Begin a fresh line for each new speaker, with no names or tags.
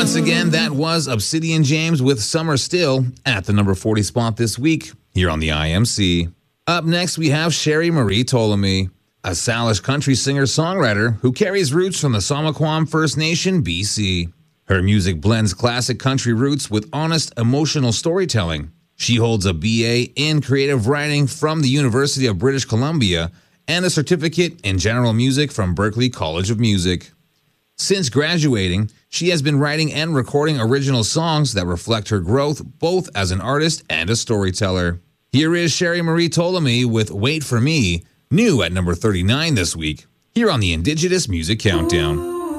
Once again, that was Obsidian James with Summer Still at the number 40 spot this week here on the IMC. Up next, we have Sherry Marie Ptolemy, a Salish country singer-songwriter who carries roots from the Samaquam First Nation, BC. Her music blends classic country roots with honest, emotional storytelling. She holds a BA in creative writing from the University of British Columbia and a certificate in general music from Berklee College of Music. Since graduating, she has been writing and recording original songs that reflect her growth both as an artist and a storyteller. Here is Sherry Marie Ptolemy with Wait For Me, new at number 39 this week, here on the Indigenous Music Countdown.